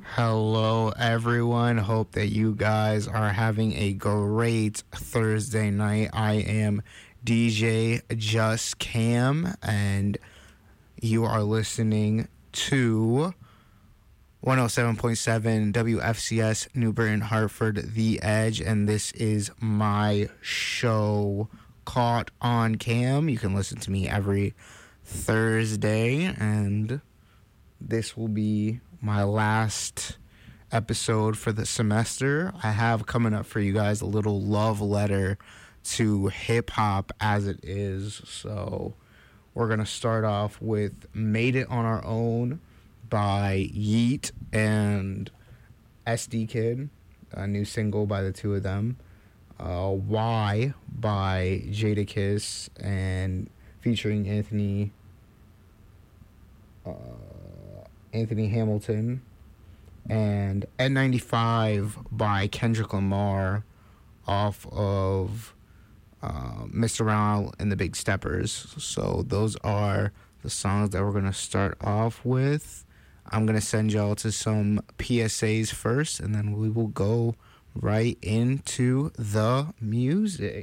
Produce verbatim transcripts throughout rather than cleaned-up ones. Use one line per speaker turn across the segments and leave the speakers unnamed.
Hello, everyone. Hope that you guys are having a great Thursday night. I am D J Just Cam, and you are listening to one oh seven point seven W F C S New Britain, Hartford, The Edge, and this is my show, Caught on Cam. You can listen to me every Thursday, and this will be my last episode for the semester. I have coming up for you guys a little love letter to hip-hop as it is. So we're going to start off with Made It On Our Own by Yeet and S D Kid, a new single by the two of them. Uh, Why by Jadakiss and featuring Anthony uh, Anthony Hamilton, and N ninety-five by Kendrick Lamar off of uh, Mister Brown and the Big Steppers. So those are the songs that we're going to start off with. I'm going to send y'all to some P S As first, and then we will go right into the music.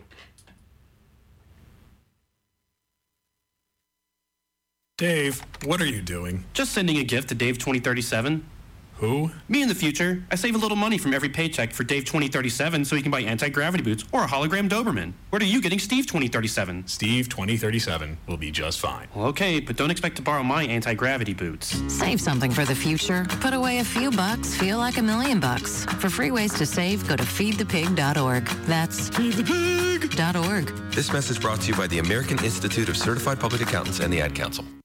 Dave, what are you doing?
Just sending a gift to Dave twenty thirty-seven.
Who?
Me in the future. I save a little money from every paycheck for Dave twenty thirty-seven so he can buy anti-gravity boots or a hologram Doberman. What are you getting Steve twenty thirty-seven?
Steve twenty thirty-seven will be just fine.
Well, okay, but don't expect to borrow my anti-gravity boots.
Save something for the future. Put away a few bucks, feel like a million bucks. For free ways to save, go to feed the pig dot org. That's feed the pig dot org.
This message brought to you by the American Institute of Certified Public Accountants and the Ad Council.